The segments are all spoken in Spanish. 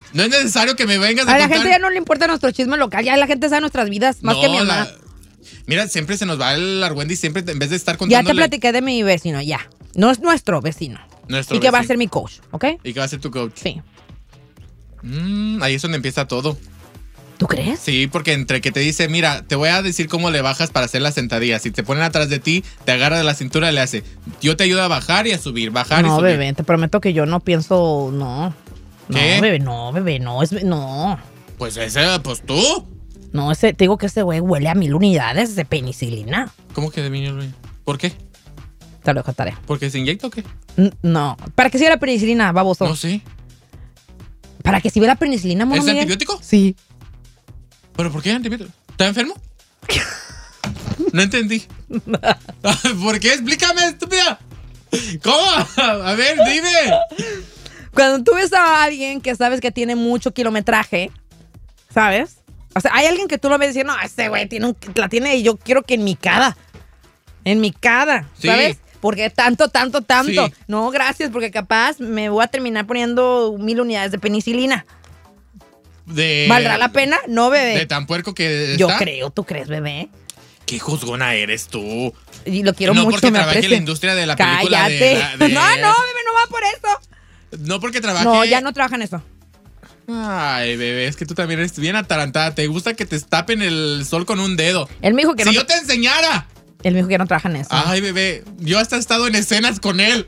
No es necesario que me vengas a A la contar. gente ya no le importa nuestro chisme local, ya la gente sabe nuestras vidas, más que mi mamá. Mira, siempre se nos va el Argüendi, siempre en vez de estar contándole. Ya te platiqué de mi vecino, ya. No es nuestro vecino. Nuestro y que va a vecino. ser mi coach, ¿ok? Y que va a ser tu coach. Sí. Ahí es donde empieza todo. ¿Tú crees? Sí, porque entre que te dice, mira, te voy a decir cómo le bajas para hacer las sentadillas. Si te ponen atrás de ti, te agarra de la cintura y le hace, yo te ayudo a bajar y a subir, bajar y No, subir. bebé, te prometo que yo no pienso, no. ¿Qué? No, bebé, no. Pues ese, pues tú. No, te digo que ese güey huele a 1000 unidades de penicilina. ¿Cómo que de mí? ¿Por qué? Te lo dejo tarea. ¿Porque se inyecta o qué? No. ¿Para qué sirve la penicilina, baboso? No sé. ¿Para qué sirve la penicilina, mono ¿Es Miguel? antibiótico? Sí. ¿Pero por qué antibiótico? ¿Estás enfermo? No entendí. ¿Por qué? Explícame, estúpida. ¿Cómo? A ver, dime. Cuando tú ves a alguien que sabes que tiene mucho kilometraje, ¿sabes? O sea, hay alguien que tú lo ves y dices, no, ese güey la tiene y yo quiero que en mi cara, Sí. ¿sabes? Porque tanto. Sí. No, gracias, porque capaz me voy a terminar poniendo 1000 unidades de penicilina. ¿Valdrá la pena? No, bebé. De tan puerco que Yo está. creo, ¿tú crees, bebé? Qué juzgona eres tú. Y lo quiero No mucho, porque me trabaje en aprecia. la industria de la película. Cállate. de- No, bebé, no va por eso. No porque trabaje. No, ya no trabaja en eso. Ay, bebé, es que tú también eres bien atarantada. Te gusta que te tapen el sol con un dedo. Él me dijo que ¡Si no. yo te enseñara! Él me dijo que no trabaja en eso. Ay, bebé, yo hasta he estado en escenas con él.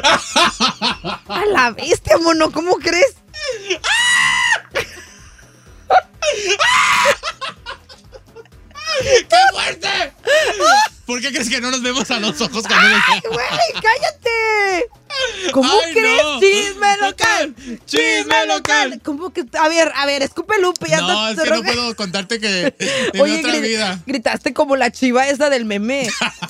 A la bestia, mono, ¿cómo crees? ¡Qué fuerte! ¿Por qué crees que no nos vemos a los ojos cuando nos ¡Ay, güey, cállate! ¿Cómo Ay, crees? no. ¡Chisme local! ¡Chisme local! ¿Cómo que? A ver, escupe Lupe. Ya No, es que no puedo contarte que en Oye, otra vida. gritaste como la chiva esa del meme.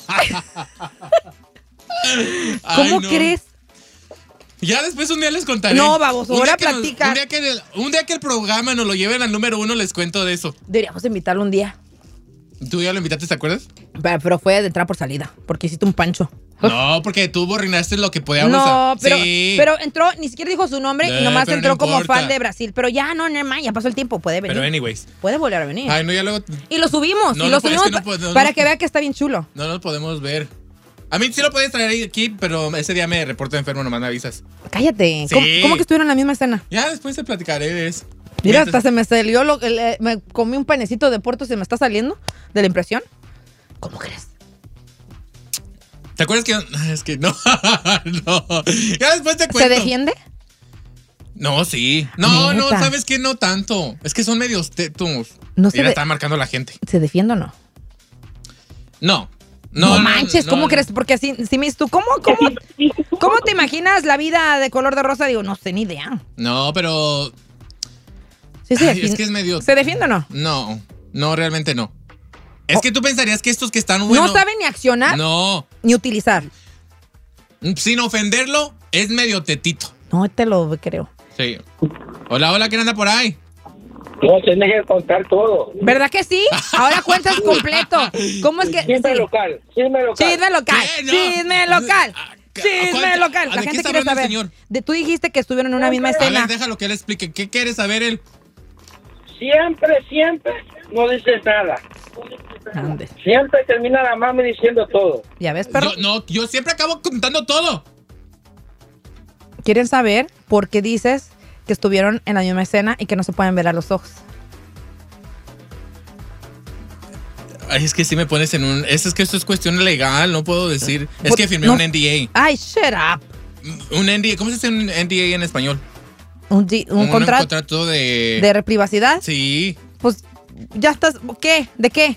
Ay, ¿Cómo no. crees? Ya después un día les contaré. No, baboso, ahora que nos- platica. un día que el programa nos lo lleven al número 1 les cuento de eso. Deberíamos invitarlo un día. ¿Tú ya lo invitaste, te acuerdas? Pero fue de entrada por salida, porque hiciste un pancho. No, porque tú arruinaste lo que podíamos No, hacer. pero entró, ni siquiera dijo su nombre y nomás pero entró no como importa. fan de Brasil. Pero ya, no, ya pasó el tiempo, puede venir. Pero anyways. Puede volver a venir. Ay, no, ya luego Y lo subimos, No, y no lo puede- subimos es que no puede- no, para no. que vea que está bien chulo. no nos podemos ver. A mí sí lo puedes traer aquí, pero ese día me reporto enfermo, nomás me avisas. Cállate. Sí. ¿Cómo que estuvieron en la misma escena? Ya después te platicaré de eso. Mira, Mientras- hasta se me salió, me comí un panecito de Porto, se me está saliendo de la impresión. ¿Cómo crees? ¿Te acuerdas que es que no? No. Ya después te cuento. ¿Se defiende? No, sí. No, Neta. ¿sabes qué? No tanto. Es que son medios tetos. No se Mira, de- está marcando la gente. ¿Se defiende o no? No. No manches, ¿cómo no. crees? Porque así, si me dices tú, ¿cómo te imaginas la vida de color de rosa? Digo, no sé, ni idea. No, pero Sí, se ay, defiende. es que es medio. ¿Se defiende o no? No, realmente no. Es que tú pensarías que estos que están bueno. No saben ni accionar No, ni utilizar. sin ofenderlo, es medio tetito. No te lo creo. Sí. Hola, ¿quién anda por ahí? No, tienes que contar todo. ¿Verdad que sí? Ahora cuentas completo. ¿Cómo es que? Chisme Sí. local, chisme local. Chisme local. ¿Qué? No. Chisme local. ¿Cuál- Chisme local. ¿de La qué gente está quiere hablando el saber. señor? Tú dijiste que estuvieron en una misma A escena. ver, déjalo que él explique. ¿Qué quiere saber él? Siempre no dices nada. Ande. Siempre termina la mami diciendo todo. ¿Ya ves, perro? Yo siempre acabo contando todo. Quieren saber por qué dices que estuvieron en la misma escena y que no se pueden ver a los ojos. Ay, es que si me pones en un... Es que esto es cuestión legal, no puedo decir. Es que firmé No. un NDA. Ay, shut up. Un NDA, ¿cómo se dice un NDA en español? Un contrato contrato de... de privacidad. Sí. Pues ya estás. ¿Qué? ¿De qué?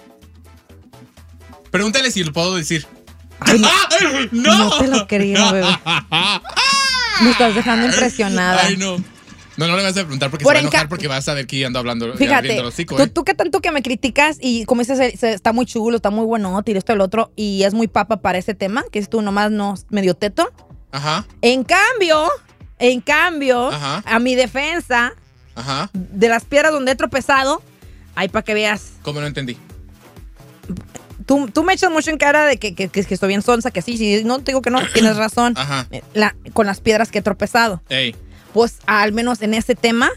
Pregúntale si lo puedo decir. Ay, no. ¡No! No te lo creo, bebé. Me estás dejando impresionada. Ay, no. No le vas a preguntar porque Por se va a enojar enca- porque vas a ver que yo ando hablando. Fíjate, abriendo el hocico, tú qué tanto que me criticas y como dices, está muy chulo, está muy bueno, y esto y el otro, y es muy papa para ese tema, que es tú nomás no medio teto. Ajá, En cambio, Ajá. a mi defensa, ajá. de las piedras donde he tropezado, ahí para que veas. ¿Cómo no entendí? Tú me echas mucho en cara de que estoy bien sonsa, que sí, no te digo que no, tienes razón. Ajá. Con las piedras que he tropezado. Ey. Pues al menos en ese tema,